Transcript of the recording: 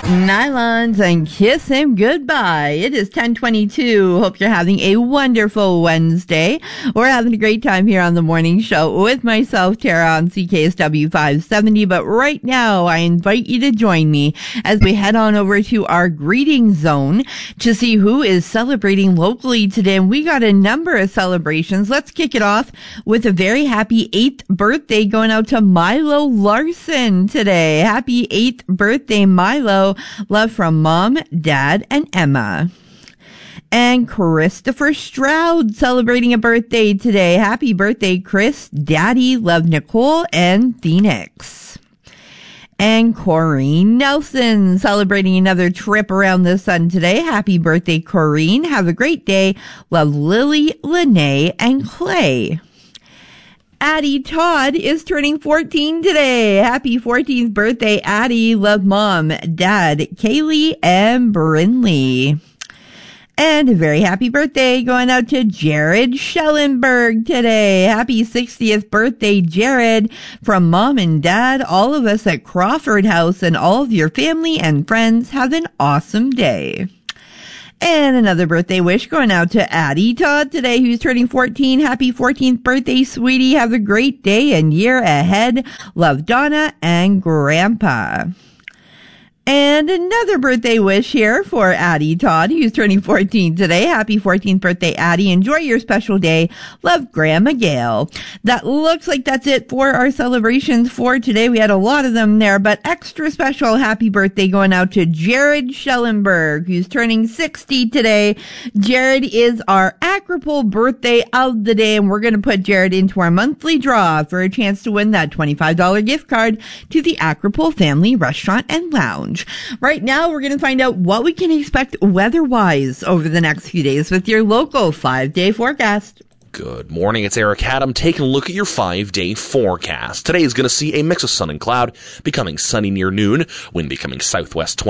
Nylons and kiss him goodbye. It is 10:22. Hope you're having a wonderful Wednesday. We're having a great time here on the morning show with myself, Tara, on CKSW 570. But right now, I invite you to join me as we head on over to our greeting zone to see who is celebrating locally today. And we got a number of celebrations. Let's kick it off with a very happy 8th birthday going out to Milo Larson today. Happy 8th birthday, Milo. Love from Mom, Dad, and Emma. And Christopher Stroud celebrating a birthday today. Happy birthday, Chris. Daddy, love Nicole and Phoenix. And Corrine Nelson celebrating another trip around the sun today. Happy birthday, Corrine. Have a great day. Love Lily, Lene, and Clay. Addie Todd is turning 14 today. Happy 14th birthday, Addie. Love Mom, Dad, Kaylee, and Brinley. And a very happy birthday going out to Jared Schellenberg today. Happy 60th birthday, Jared. From Mom and Dad, all of us at Crawford House, and all of your family and friends, have an awesome day. And another birthday wish going out to Addie Todd today, who's turning 14. Happy 14th birthday, sweetie. Have a great day and year ahead. Love, Donna and Grandpa. And another birthday wish here for Addie Todd, who's turning 14 today. Happy 14th birthday, Addie. Enjoy your special day. Love, Grandma Gail. That looks like that's it for our celebrations for today. We had a lot of them there, but extra special happy birthday going out to Jared Schellenberg, who's turning 60 today. Jared is our Acropole birthday of the day, and we're going to put Jared into our monthly draw for a chance to win that $25 gift card to the Acropole Family Restaurant and Lounge. Right now, we're going to find out what we can expect weather-wise over the next few days with your local 5-day forecast. Good morning, it's Eric Haddam taking a look at your 5-day forecast. Today is going to see a mix of sun and cloud, becoming sunny near noon, wind becoming southwest 20